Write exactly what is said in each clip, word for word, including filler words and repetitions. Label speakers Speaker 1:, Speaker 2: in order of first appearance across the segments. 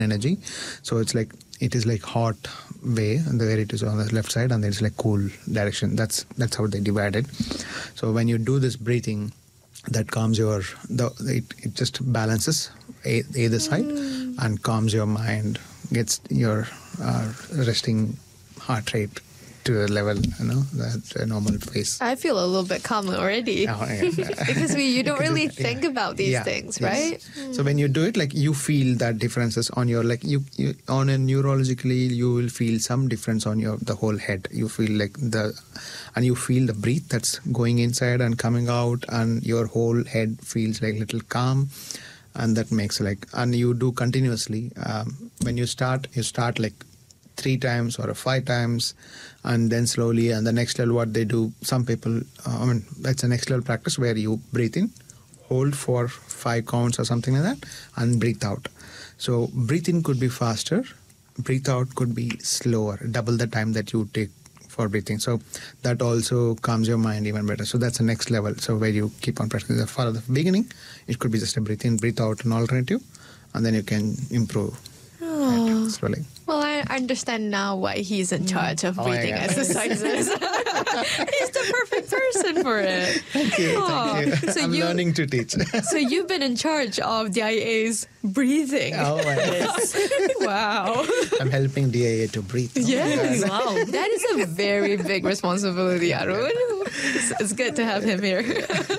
Speaker 1: energy. So it's like it is like hot way, and the where it is on the left side, and there's like cool direction. That's that's how they divide it. So when you do this breathing, that calms your the it, it just balances a, either side mm. and calms your mind, gets your uh, resting heart rate to a level, you know, that's a normal pace.
Speaker 2: I feel a little bit calmer already.
Speaker 1: Oh, yeah.
Speaker 2: Because we, you don't
Speaker 1: Because
Speaker 2: really
Speaker 1: it,
Speaker 2: think
Speaker 1: yeah.
Speaker 2: about these
Speaker 1: yeah.
Speaker 2: things,
Speaker 1: yes.
Speaker 2: right?
Speaker 1: Mm. So when you do it, like you feel that differences on your, like you, you on a neurologically, you will feel some difference on your, the whole head. You feel like the, and you feel the breath that's going inside and coming out, and your whole head feels like little calm. And that makes like, and you do continuously. Um, when you start, you start like three times or five times, and then slowly, and the next level what they do, some people, uh, I mean, that's a next level practice where you breathe in, hold for five counts or something like that, and breathe out. So breathe in could be faster, breathe out could be slower, double the time that you take for breathing. So that also calms your mind even better. So that's the next level. So where you keep on practicing. For the beginning, it could be just a breathe in, breathe out, an alternative, and then you can improve.
Speaker 2: Oh.
Speaker 1: Slowly.
Speaker 2: Well, I understand now why he's in charge of
Speaker 1: Oh,
Speaker 2: breathing
Speaker 1: yeah.
Speaker 2: exercises. He's the perfect person for it.
Speaker 1: Thank you.
Speaker 2: Oh.
Speaker 1: Thank you.
Speaker 2: So
Speaker 1: I'm
Speaker 2: you,
Speaker 1: learning to teach.
Speaker 2: So you've been in charge of D I A's breathing.
Speaker 1: Oh, my yes.
Speaker 2: Wow.
Speaker 1: I'm helping D I A to breathe. Oh,
Speaker 2: Yes. Wow. That is a very big responsibility, Arun. It's, it's good to have him here.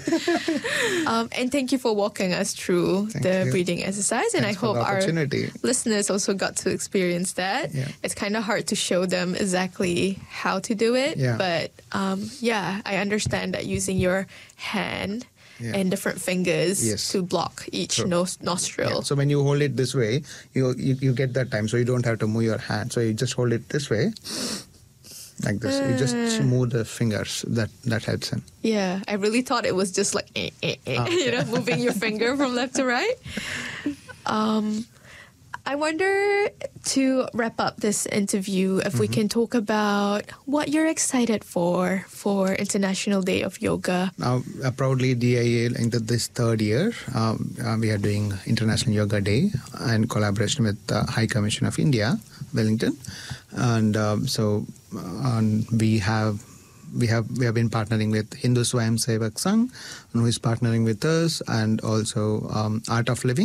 Speaker 2: um, and thank you for walking us through
Speaker 1: Thank
Speaker 2: the
Speaker 1: you.
Speaker 2: breathing exercise. And
Speaker 1: Thanks
Speaker 2: I
Speaker 1: for
Speaker 2: hope
Speaker 1: the
Speaker 2: our
Speaker 1: opportunity.
Speaker 2: listeners also got to experience that.
Speaker 1: Yeah.
Speaker 2: It's kind of hard to show them exactly how to do it.
Speaker 1: Yeah.
Speaker 2: But um, yeah, I understand that using your hand
Speaker 1: Yeah.
Speaker 2: and different fingers
Speaker 1: Yes.
Speaker 2: to block each
Speaker 1: True.
Speaker 2: nos- nostril.
Speaker 1: Yeah. So when you hold it this way, you, you you get that time. So you don't have to move your hand. So you just hold it this way, like this. You just
Speaker 2: Uh.
Speaker 1: move the fingers. That that helps him.
Speaker 2: Yeah, I really thought it was just like, eh, eh, eh,
Speaker 1: Oh,
Speaker 2: you
Speaker 1: okay.
Speaker 2: know, moving your finger from left to right. Um, I wonder, to wrap up this interview, if we can talk about what you're excited for for International Day of Yoga.
Speaker 1: Now, uh, proudly D I A into this third year, um, uh, we are doing International Yoga Day in collaboration with the High Commission of India, Wellington, and um, so uh, and we have. We have we have been partnering with Hindu Swayam Sevak Sangh, who is partnering with us, and also um, Art of Living,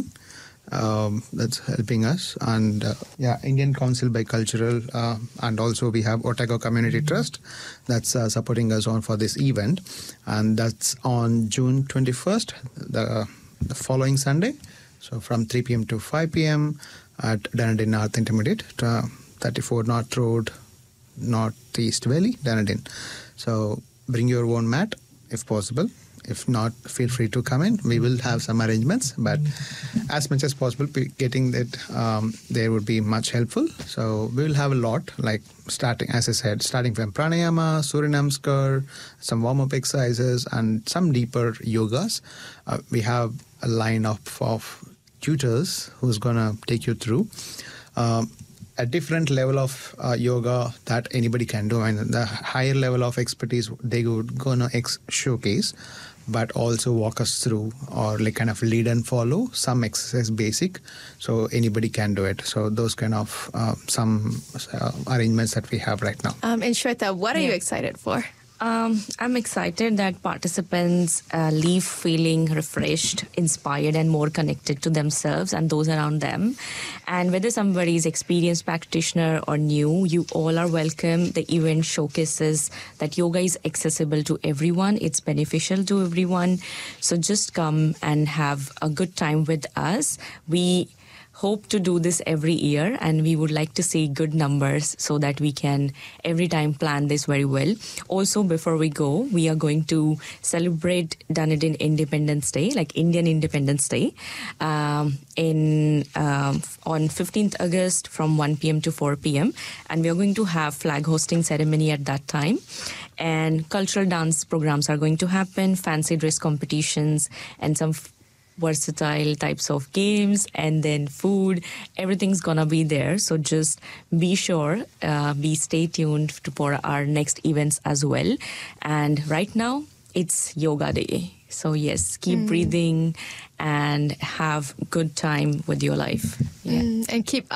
Speaker 1: um, that's helping us, and uh, yeah, Indian Council by Cultural, uh, and also we have Otago Community Trust that's uh, supporting us on for this event, and that's on June twenty-first, the the following Sunday, so from three p.m. to five p.m. at Dunedin North Intermediate, uh, thirty-four North Road, Northeast Valley, Dunedin. So bring your own mat if possible. If not, feel free to come in. We will have some arrangements, but as much as possible, pe- getting that um, there would be much helpful. So we will have a lot, like starting, as I said, starting from pranayama, Surya Namaskar, some warm-up exercises, and some deeper yogas. Uh, we have a line of, of tutors who's going to take you through. Um, a different level of uh, yoga that anybody can do, and the higher level of expertise they would gonna ex- showcase, but also walk us through or like kind of lead and follow some exercise basic, so anybody can do it. So those kind of uh, some uh, arrangements that we have right now.
Speaker 2: Um, and Shweta, what are
Speaker 3: Yeah.
Speaker 2: you excited for?
Speaker 3: Um, I'm excited that participants uh, leave feeling refreshed, inspired, and more connected to themselves and those around them. And whether somebody is experienced practitioner or new, you all are welcome. The event showcases that yoga is accessible to everyone. It's beneficial to everyone. So just come and have a good time with us. We hope to do this every year, and we would like to see good numbers so that we can every time plan this very well. Also, before we go, we are going to celebrate Dunedin Independence Day, like Indian Independence Day, um, in um, on fifteenth August from one p.m. to four p.m. And we are going to have flag hosting ceremony at that time. And cultural dance programs are going to happen, fancy dress competitions, and some f- versatile types of games, and then food. Everything's gonna be there, so just be sure, uh, be stay tuned to, for our next events as well. And right now it's Yoga Day. So yes, keep breathing and have good time with your life. Yeah.
Speaker 2: Mm, and keep